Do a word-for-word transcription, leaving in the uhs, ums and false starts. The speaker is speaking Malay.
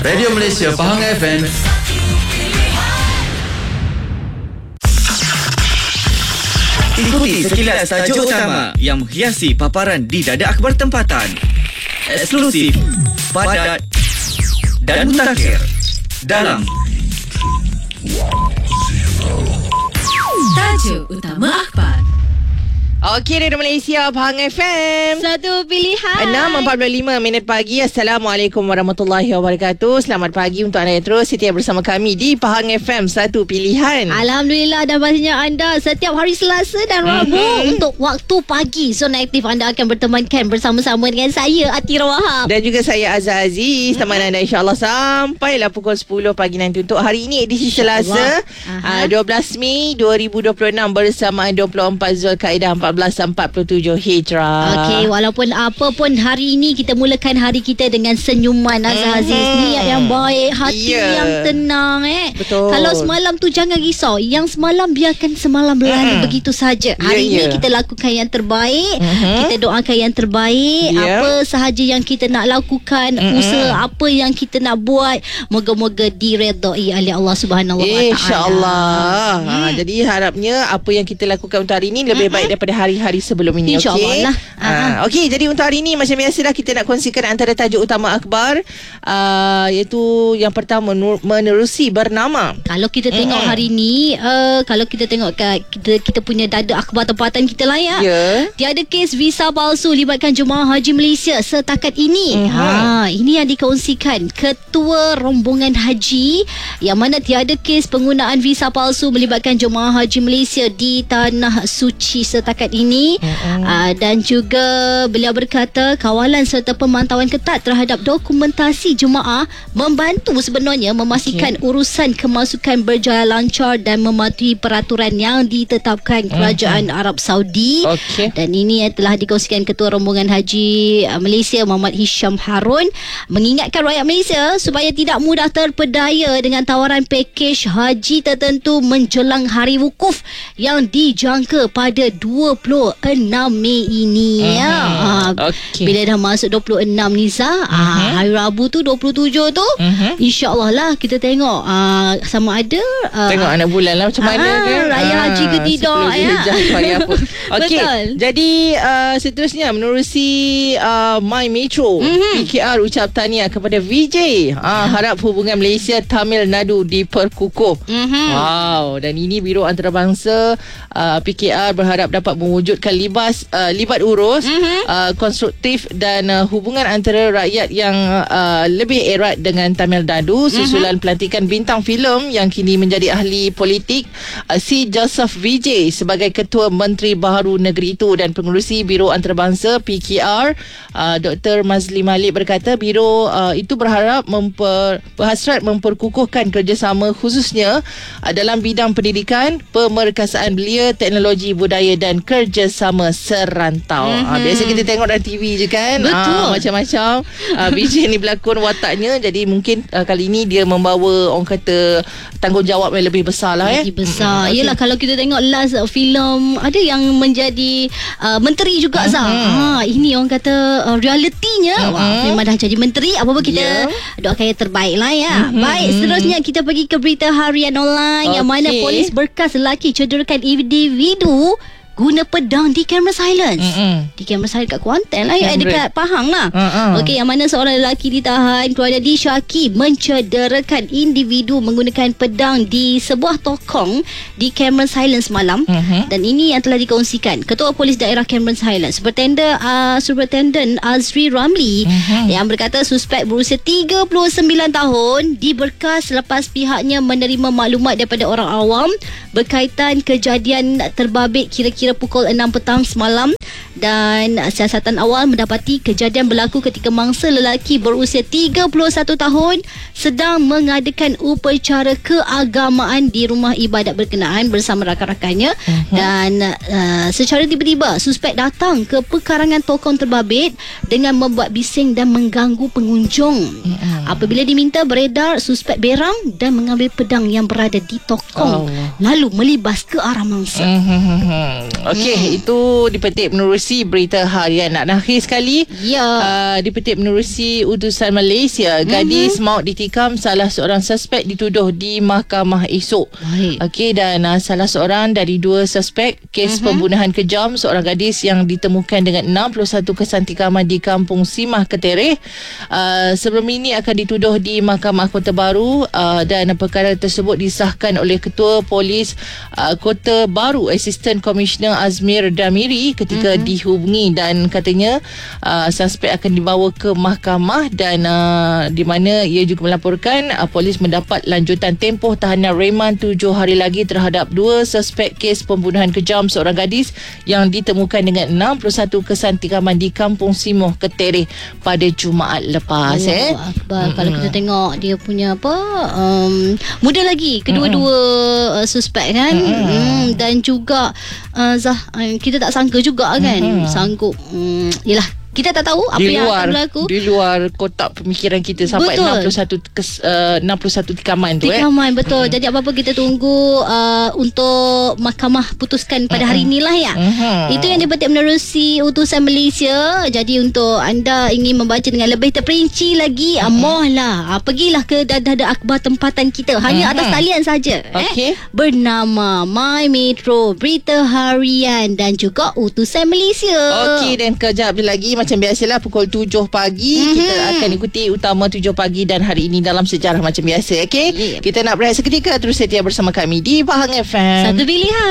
Radio Malaysia Pahang F M. Ikuti sekilas tajuk utama yang menghiasi paparan di Dada Akhbar Tempatan. Eksklusif, padat dan mutakhir dalam Tajuk Utama Akhbar. Okey, Radio Malaysia Pahang F M. Satu pilihan. enam empat puluh lima minit pagi. Assalamualaikum warahmatullahi wabarakatuh. Selamat pagi untuk anda yang terus setia bersama kami di Pahang F M, Satu Pilihan. Alhamdulillah, dan pastinya anda setiap hari Selasa dan Rabu mm-hmm. untuk waktu pagi Zona Aktif anda akan bertemankan bersama-sama dengan saya, Atira Wahab. Dan juga saya, Azhar Aziz. Teman mm-hmm. anda insyaAllah sampailah pukul sepuluh pagi nanti untuk hari ini edisi Selasa uh, dua belas Mei dua ribu dua puluh enam bersamaan dua puluh empat Zulkaidah empat belas empat puluh tujuh Hijrah. Okey, walaupun apa pun hari ini kita mulakan hari kita dengan senyuman, Azhar Aziz. Mm-hmm. Niat yang baik, hati yeah. yang tenang eh. Betul. Kalau semalam tu jangan risau. Yang semalam biarkan semalam berlalu mm-hmm. begitu saja. Hari yeah, yeah. ini kita lakukan yang terbaik. Mm-hmm. Kita doakan yang terbaik. Yeah. Apa sahaja yang kita nak lakukan, mm-hmm. usaha apa yang kita nak buat, moga-moga diredai oleh Allah Subhanahu Wa Taala. InsyaAllah. Hmm. Ha, jadi harapnya apa yang kita lakukan untuk hari ini lebih mm-hmm. baik daripada hari-hari sebelum ini. InsyaAllah. Okay? Ha, Okey, jadi untuk hari ini macam biasa dah kita nak kongsikan antara tajuk utama akhbar, uh, iaitu yang pertama menerusi bernama. Kalau kita tengok mm-hmm. hari ni, uh, kalau kita tengok kat kita, kita punya Dada Akhbar Tempatan kita lah ya. Yeah. Tiada kes visa palsu libatkan jemaah haji Malaysia setakat ini. Mm-hmm. Ha, ini yang dikongsikan Ketua Rombongan Haji, yang mana tiada kes penggunaan visa palsu melibatkan jemaah haji Malaysia di Tanah Suci setakat ini. Mm-hmm. Uh, dan juga beliau berkata kawalan serta pemantauan ketat terhadap dokumentasi jemaah membantu sebenarnya memastikan okay. urusan kemasukan berjaya lancar dan mematuhi peraturan yang ditetapkan Kerajaan mm-hmm. Arab Saudi. Okay. Dan ini yang telah dikongsikan Ketua Rombongan Haji Malaysia Muhammad Hisham Harun, mengingatkan rakyat Malaysia supaya tidak mudah terpedaya dengan tawaran pakej haji tertentu menjelang hari wukuf yang dijangka pada dua puluh enam Mei ini. Uh-huh. Ya. Ha, okay. Bila dah masuk dua puluh enam ni Zah, uh-huh. hari Rabu tu dua puluh tujuh tu, uh-huh. insya-Allah lah kita tengok uh, sama ada uh, tengok anak bulan lah macam mana uh, kan raya haji ke tidak ya. Okey. Jadi uh, seterusnya menerusi uh, My Metro, uh-huh. P K R ucap tahniah kepada V J. Uh, harap hubungan Malaysia Tamil Nadu diperkukuh. Uh-huh. Wow, dan ini Biro Antarabangsa uh, P K R berharap dapat mewujudkan libas uh, libat urus mm-hmm. uh, konstruktif dan uh, hubungan antara rakyat yang uh, lebih erat dengan Tamil Nadu susulan mm-hmm. pelantikan bintang filem yang kini menjadi ahli politik uh, C. Joseph V J sebagai Ketua Menteri Baharu Negeri itu. Dan pengerusi Biro Antarabangsa P K R uh, Doktor Mazli Malik berkata biro uh, itu berharap memper, berhasrat memperkukuhkan kerjasama khususnya uh, dalam bidang pendidikan, pemerkasaan belia, teknologi, budaya dan kerjasama serantau. Mm-hmm. Ha, biasa kita tengok dalam T V je kan. Betul. Ha, macam-macam ha, V J ni berlakon wataknya. Jadi mungkin uh, kali ni dia membawa orang kata tanggungjawab yang lebih besar lah. Lebih eh. besar. Mm-hmm. Yelah, kalau kita tengok last uh, filem ada yang menjadi uh, menteri juga Zah. Mm-hmm. Ha, ini orang kata uh, realitinya mm-hmm. wah, memang dah jadi menteri. Apa-apa kita yeah. doakan yang terbaik lah ya. Mm-hmm. Baik, seterusnya kita pergi ke berita harian online okay. yang mana polis berkas lelaki cederakan individu guna pedang di Cameron Highlands. Mm-mm. Di Cameron Highlands kat Kuantan lah ya, dekat Pahang lah. Uh-uh. Okey, yang mana seorang lelaki ditahan kerana disyaki mencederakan individu menggunakan pedang di sebuah tokong di Cameron Highlands malam. Uh-huh. Dan ini yang telah dikongsikan Ketua Polis Daerah Cameron Highlands, Superintendent uh, Superintendent Azri Ramli, uh-huh. yang berkata suspek berusia tiga puluh sembilan tahun diberkas selepas pihaknya menerima maklumat daripada orang awam berkaitan kejadian terbabit kira-kira kira pukul enam petang semalam. Dan siasatan awal mendapati kejadian berlaku ketika mangsa lelaki berusia tiga puluh satu tahun sedang mengadakan upacara keagamaan di rumah ibadat berkenaan bersama rakan-rakannya. Uh-huh. Dan uh, secara tiba-tiba suspek datang ke pekarangan tokong terbabit dengan membuat bising dan mengganggu pengunjung. Uh-huh. Apabila diminta beredar suspek beram dan mengambil pedang yang berada di tokong, oh. lalu melibas ke arah mangsa. Mm-hmm. Okey, mm. itu dipetik menerusi berita harian. Nak akhir sekali, ya. uh, dipetik menerusi utusan Malaysia. Gadis mm-hmm. maut ditikam, salah seorang suspek dituduh di mahkamah esok. Okey, dan uh, salah seorang dari dua suspek kes mm-hmm. pembunuhan kejam seorang gadis yang ditemukan dengan enam puluh satu kesan tikaman di Kampung Simah, Ketereh. Uh, sebelum ini akan dituduh di Mahkamah Kota Baru, uh, dan perkara tersebut disahkan oleh Ketua Polis uh, Kota Baru, Assistant Commissioner Azmir Damiri ketika mm-hmm. dihubungi, dan katanya uh, suspek akan dibawa ke mahkamah, dan uh, di mana ia juga melaporkan uh, polis mendapat lanjutan tempoh tahanan reman tujuh hari lagi terhadap dua suspek kes pembunuhan kejam seorang gadis yang ditemukan dengan enam puluh satu kesan tikaman di Kampung Simoh, Ketereh pada Jumaat lepas. Allah eh. Akbar. Mm-hmm. Kalau kita tengok dia punya apa, um, muda lagi kedua-dua mm-hmm. uh, suspek kan, mm-hmm. mm, dan juga uh, Zah, uh, kita tak sangka juga kan mm-hmm. sanggup, um, yelah kita tak tahu apa di yang luar, akan berlaku di luar kotak pemikiran kita sampai betul. enam puluh satu kes, uh, enam puluh satu tikaman tu tikaman eh. betul. Hmm. Jadi apa-apa kita tunggu uh, untuk mahkamah putuskan pada hari inilah ya. Hmm. Itu yang dipetik menerusi utusan Malaysia. Jadi untuk anda ingin membaca dengan lebih terperinci lagi, hmm. mohlah uh, pergilah ke Dada Akhbar tempatan kita hanya hmm. atas talian saja. Okay. Eh, bernama My Metro Berita Harian dan juga utusan Malaysia. Okey, dan kejap lagi macam biasalah pukul tujuh pagi mm-hmm. kita akan ikuti utama tujuh pagi dan hari ini dalam sejarah macam biasa. Okey, yeah. Kita nak berehat seketika, terus setia bersama kami di Pahang F M. Satu pilihan.